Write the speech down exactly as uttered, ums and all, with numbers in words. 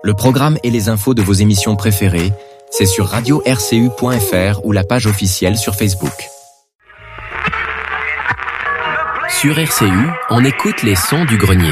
Le programme et les infos de vos émissions préférées, c'est sur radio r c u point f r ou la page officielle sur Facebook. Sur R C U, on écoute les sons du grenier.